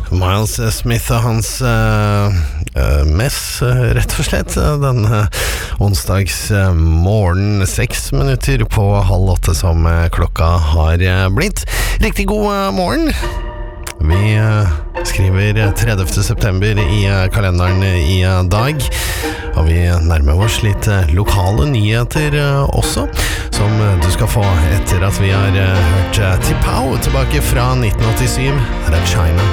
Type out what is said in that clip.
Miles Smith og hans mess, rett og slett, denne onsdags morgen, 6 minutter på 7:30 som klokka har blitt. Riktig god morgen. Vi skriver 30. september i kalenderen i dag, og vi nærmer oss litt lokale nyheter også, som du skal få etter at vi har hørt Tipau tilbake fra 1987. Her er China.